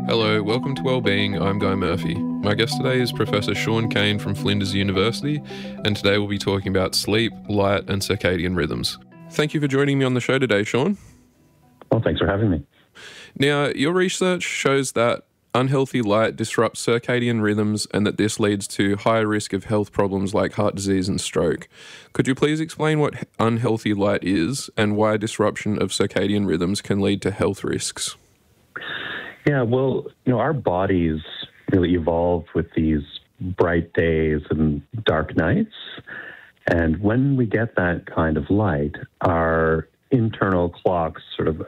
Hello, welcome to Wellbeing. I'm Guy Murphy. My guest today is Professor Sean Kane from Flinders University, and today we'll be talking about sleep, light, and circadian rhythms. Thank you for joining me on the show today, Sean. Well, thanks for having me. Now, your research shows that unhealthy light disrupts circadian rhythms and that this leads to higher risk of health problems like heart disease and stroke. Could you please explain what unhealthy light is and why disruption of circadian rhythms can lead to health risks? Yeah, well, our bodies really evolved with these bright days and dark nights. And when we get that kind of light, our internal clocks sort of